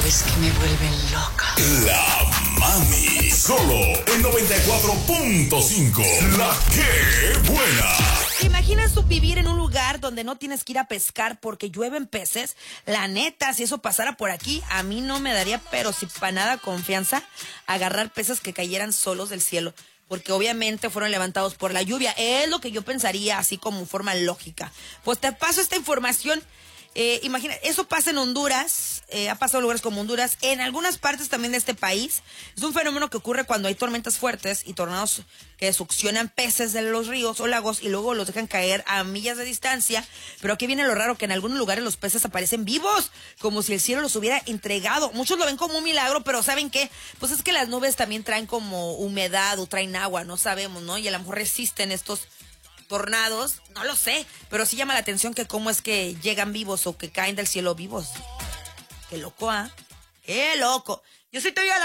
sabes que me vuelven loca. La Mami. Solo en 94.5. La que buena. ¿Te imaginas tú vivir en un lugar donde no tienes que ir a pescar porque llueven peces? La neta, si eso pasara por aquí, a mí no me daría, pero si para nada confianza, agarrar peces que cayeran solos del cielo. Porque obviamente fueron levantados por la lluvia. Es lo que yo pensaría, así como forma lógica. Pues te paso esta información. Imagina, eso pasa en Honduras, ha pasado en lugares como Honduras, en algunas partes también de este país. Es un fenómeno que ocurre cuando hay tormentas fuertes y tornados que succionan peces de los ríos o lagos y luego los dejan caer a millas de distancia. Pero aquí viene lo raro, que en algunos lugares los peces aparecen vivos, como si el cielo los hubiera entregado. Muchos lo ven como un milagro, pero ¿saben qué? Pues es que las nubes también traen como humedad o traen agua, no sabemos, ¿no? Y a lo mejor resisten estos tornados, no lo sé, pero sí llama la atención que cómo es que llegan vivos o que caen del cielo vivos. Qué loco, ¿ah? Qué loco. Yo soy Toya la